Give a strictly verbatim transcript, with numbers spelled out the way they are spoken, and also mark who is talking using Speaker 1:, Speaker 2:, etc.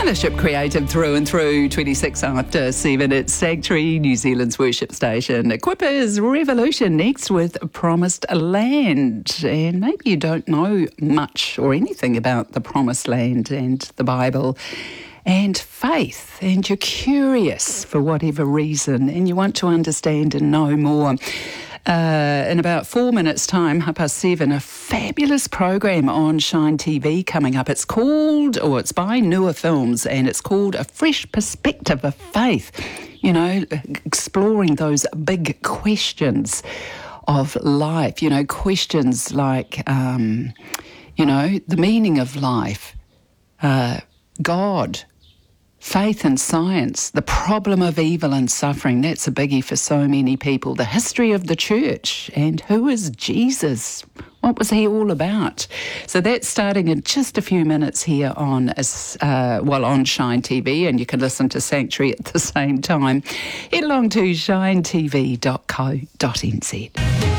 Speaker 1: Fellowship creative through and through, twenty-six after seven at Sanctuary, New Zealand's worship station. Equippers Revolution next with Promised Land. And maybe you don't know much or anything about the Promised Land and the Bible and faith, and you're curious for whatever reason and you want to understand and know more. Uh, in about four minutes' time, half past seven, a fabulous program on Shine T V coming up. It's called, or it's by Newer Films, and it's called A Fresh Perspective of Faith. You know, exploring those big questions of life. You know, questions like, um, you know, the meaning of life, uh, God, faith and science, the problem of evil and suffering. That's a biggie for so many people. The history of the church, and who is Jesus? What was he all about? So that's starting in just a few minutes here on, uh, well, on Shine T V, and you can listen to Sanctuary at the same time. Head along to shine t v dot co dot n z.